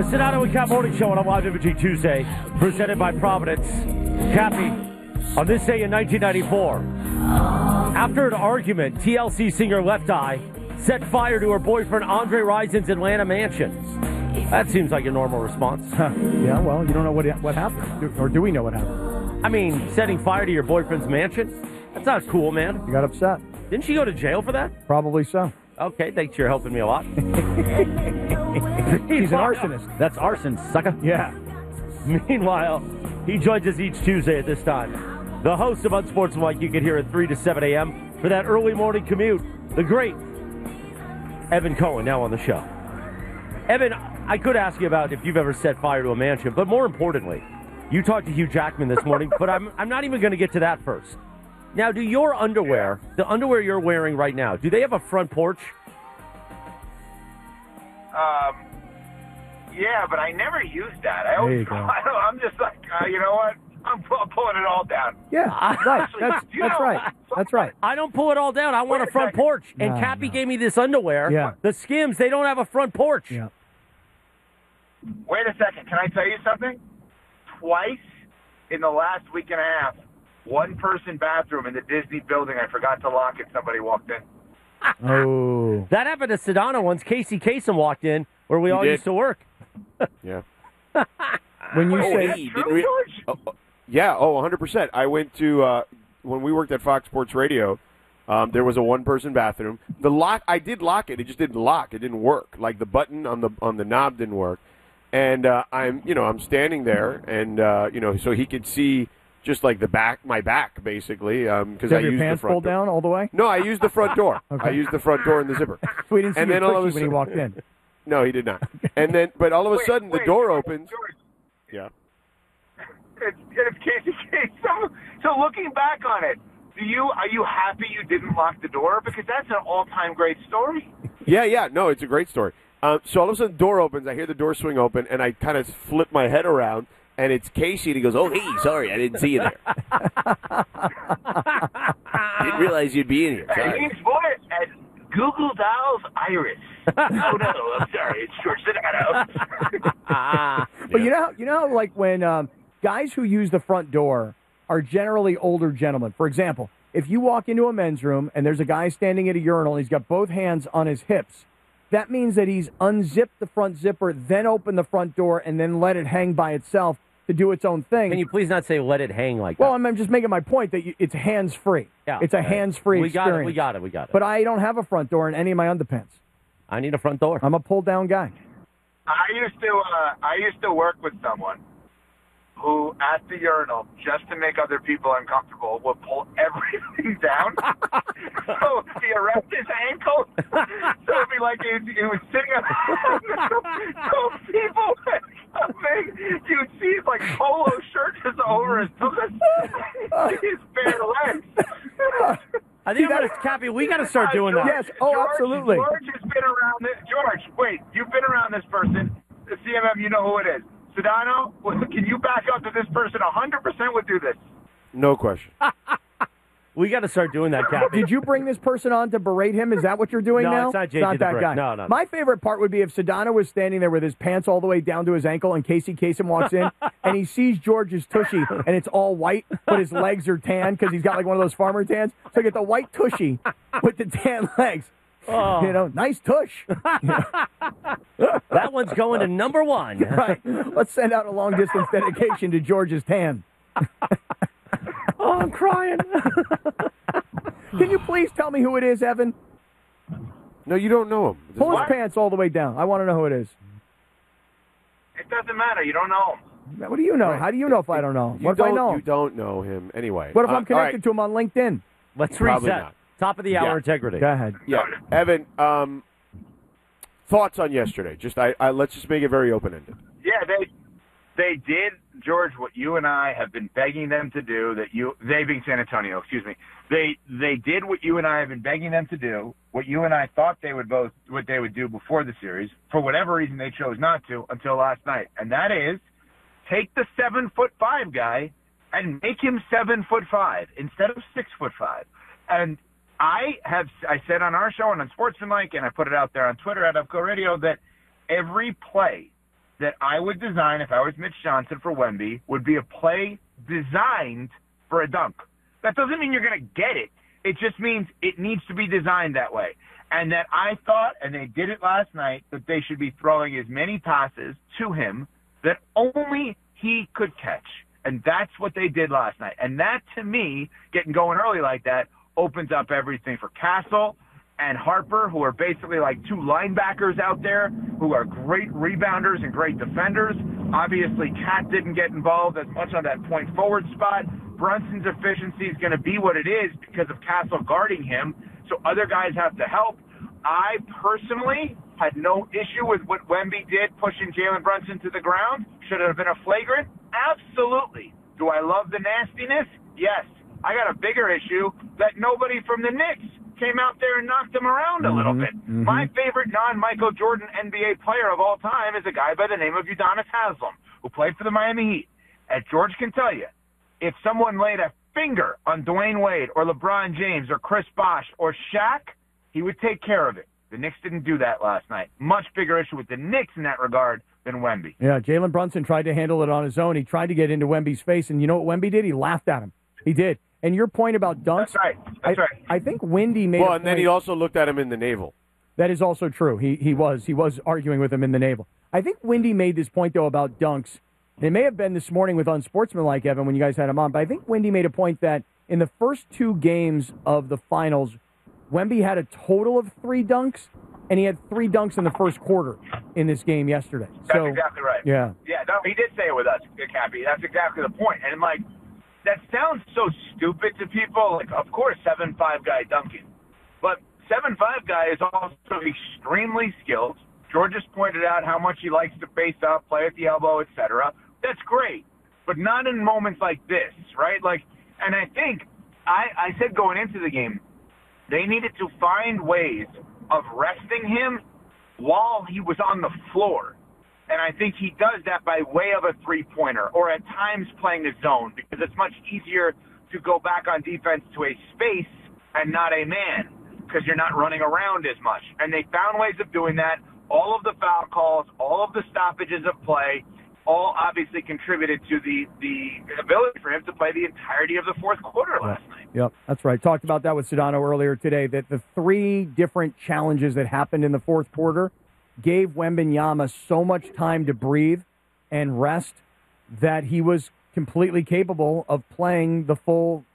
Sedano and Cap Morning Show on a live imaging Tuesday, presented by Providence. Cappy, on this day in 1994, after an argument, TLC singer Left Eye set fire to her boyfriend Andre Risen's Atlanta mansion. That seems like a normal response. Yeah, well, you don't know what happened. Or do we know what happened? I mean, setting fire to your boyfriend's mansion? That's not cool, man. You got upset. Didn't she go to jail for that? Probably so. Okay, thanks. You're helping me a lot. He's an arsonist. That's arson, sucker. Yeah. Meanwhile, he joins us each Tuesday at this time. The host of Unsportsmanlike, you can hear at 3 to 7 a.m. for that early morning commute. The great Evan Cohen, now on the show. Evan, I could ask you about if you've ever set fire to a mansion, but more importantly, you talked to Hugh Jackman this morning, but I'm not even going to get to that first. Now, do your underwear, the underwear you're wearing right now, do they have a front porch? Yeah, but I never use that. I'm just like, you know what? I'm pulling it all down. Yeah, right. That's right. That's right. I don't pull it all down. I want a front porch. And Cappy gave me this underwear. Yeah. The Skims, they don't have a front porch. Yeah. Wait a second. Can I tell you something? Twice in the last week and a half, one-person bathroom in the Disney building, I forgot to lock it. Somebody walked in. Oh. That happened to Sedano once. Casey Kasem walked in where we all used to work. Yeah. When you say... Yeah, 100%. I went to, when we worked at Fox Sports Radio, there was a one-person bathroom. I did lock it. It just didn't lock. It didn't work. Like the button on the knob didn't work. And I'm standing there, and so he could see just like my back, basically, because I used the front door. Have your pants pulled down all the way? No, I used the front door. Okay. I used the front door and the zipper. So he didn't see and you then all of a when sudden, he walked in. No, he did not. And then, but all of a sudden, the door opens. George, Yeah. it's Casey Kasem. So looking back on it, are you happy you didn't lock the door? Because that's an all-time great story. Yeah. No, it's a great story. So all of a sudden, the door opens. I hear the door swing open, and I kind of flip my head around, and it's Casey, and he goes, "Oh, hey, sorry, I didn't see you there. Didn't realize you'd be in here. Sorry." James Boyd at Google Dolls Iris. No, I'm sorry, it's George Sedano. But you know, like when guys who use the front door are generally older gentlemen. For example, if you walk into a men's room and there's a guy standing at a urinal and he's got both hands on his hips, that means that he's unzipped the front zipper, then opened the front door, and then let it hang by itself to do its own thing. Can you please not say let it hang like Well, that? I'm just making my point that it's hands-free. Yeah. It's a hands-free experience. We got it. But I don't have a front door in any of my underpants. I need a front door. I'm a pull-down guy. I used to work with someone who, at the urinal, just to make other people uncomfortable, would pull everything down. So he arrest his ankle. So it'd be like he was sitting on so people coming. You'd see his like polo shirt just over his his bare legs. I think Cappy, we got to start doing that. Yes, absolutely. George has been around this. George, wait, you've been around this person. The CMM, you know who it is. Sedano, can you back up that this person 100% would do this? No question. We got to start doing that, Cappy. Did you bring this person on to berate him? Is that what you're doing No, now? it's not JJ Not the that Brick. guy. No. My favorite part would be if Sedano was standing there with his pants all the way down to his ankle and Casey Kasem walks in and he sees George's tushy and it's all white, but his legs are tan because he's got like one of those farmer tans. So you get the white tushy with the tan legs. Oh. Nice tush. That one's going to number one. Right. Let's send out a long-distance dedication to George's tan. Oh, I'm crying. Can you please tell me who it is, Evan? No, you don't know him. Pull his pants all the way down. I want to know who it is. It doesn't matter. You don't know him. What do you know? How do you know if I don't know? What if I know? You don't know him anyway. What if I'm connected to him on LinkedIn? Let's Probably reset. not. Top of the hour integrity. Go ahead. Yeah, Evan. Thoughts on yesterday? Let's just make it very open-ended. Yeah, they did, George, what you and I have been begging them to do. They being San Antonio, excuse me. They did what you and I have been begging them to do. What you and I thought what they would do before the series. For whatever reason, they chose not to until last night, and that is take the 7'5" guy and make him 7'5" instead of 6'5". And I said on our show and on Sportsmanlike, and I put it out there on Twitter at Upco Radio, that every play that I would design if I was Mitch Johnson for Wemby would be a play designed for a dunk. That doesn't mean you're going to get it. It just means it needs to be designed that way. And that I thought, and they did it last night, that they should be throwing as many passes to him that only he could catch. And that's what they did last night. And that, to me, getting going early like that, opens up everything for Castle and Harper, who are basically like two linebackers out there who are great rebounders and great defenders. Obviously, Cat didn't get involved as much on that point forward spot. Brunson's efficiency is going to be what it is because of Castle guarding him, so other guys have to help. I personally had no issue with what Wemby did, pushing Jalen Brunson to the ground. Should it have been a flagrant? Absolutely. Do I love the nastiness? Yes. I got a bigger issue that nobody from the Knicks came out there and knocked him around a little bit. My favorite non-Michael Jordan NBA player of all time is a guy by the name of Udonis Haslem, who played for the Miami Heat. And George can tell you, if someone laid a finger on Dwayne Wade or LeBron James or Chris Bosh or Shaq, he would take care of it. The Knicks didn't do that last night. Much bigger issue with the Knicks in that regard than Wemby. Yeah, Jalen Brunson tried to handle it on his own. He tried to get into Wemby's face, and you know what Wemby did? He laughed at him. He did. And your point about dunks, That's right. I think Wendy made. Well, and then he also looked at him in the navel. That is also true. He was arguing with him in the navel. I think Wendy made this point though about dunks. It may have been this morning with Unsportsmanlike, Evan, when you guys had him on. But I think Wendy made a point that in the first two games of the finals, Wemby had a total of 3 dunks, and he had 3 dunks in the first quarter in this game yesterday. That's exactly right. Yeah. Yeah, no, he did say it with us, Cappy. That's exactly the point. And, like, that sounds so stupid to people. Like, of course, 7'5" guy dunking. But 7'5" guy is also extremely skilled. George just pointed out how much he likes to face up, play at the elbow, etc. That's great, but not in moments like this, right? Like, and I think I said going into the game, they needed to find ways of resting him while he was on the floor. And I think he does that by way of a three-pointer or at times playing a zone because it's much easier to go back on defense to a space and not a man because you're not running around as much. And they found ways of doing that. All of the foul calls, all of the stoppages of play, all obviously contributed to the ability for him to play the entirety of the fourth quarter last night. Yep, that's right. Talked about that with Sedano earlier today, that the 3 different challenges that happened in the fourth quarter gave Wembanyama so much time to breathe and rest that he was completely capable of playing the full